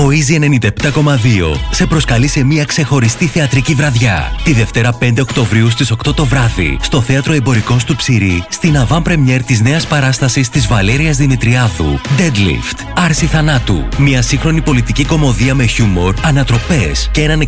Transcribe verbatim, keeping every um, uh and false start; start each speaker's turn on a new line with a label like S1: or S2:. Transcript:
S1: Ο Easy ενενήντα επτά κόμμα δύο σε προσκαλεί σε μια ξεχωριστή θεατρική βραδιά. Τη Δευτέρα πέντε Οκτωβρίου στις οκτώ το βράδυ, στο Θέατρο Εμπορικών του Ψηρή, στην avant-première της νέας παράστασης της Βαλέριας Δημητριάδου, Deadlift, Άρση Θανάτου. Μια σύγχρονη πολιτική κωμωδία με χιούμορ, ανατροπές και έναν